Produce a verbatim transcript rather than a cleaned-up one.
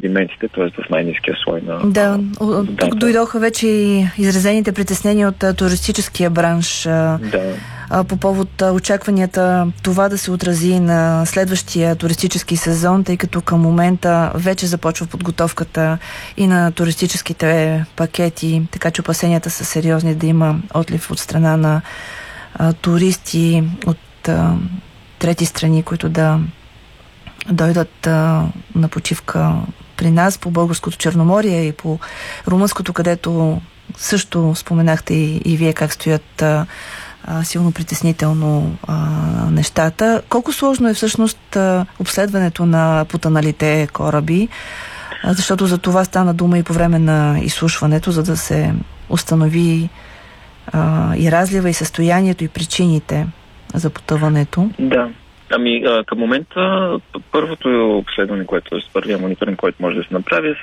седиментите, т.е. в най-ниския слой на... Да, тук дойдоха вече и изразените притеснения от туристическия бранш. Да. По повод очакванията това да се отрази на следващия туристически сезон, тъй като към момента вече започва подготовката и на туристическите пакети, така че опасенията са сериозни да има отлив от страна на а, туристи от а, трети страни, които да дойдат а, на почивка при нас по българското Черноморие и по румънското, където също споменахте и, и вие как стоят а, а, силно притеснително а, нещата. Колко сложно е всъщност а, обследването на потъналите кораби, а, защото за това стана дума и по време на изслушването, за да се установи а, и разлива, и състоянието, и причините за потъването? Да. Ами, към момента първото обследване, което е с първия мониторинг, който може да се направи, е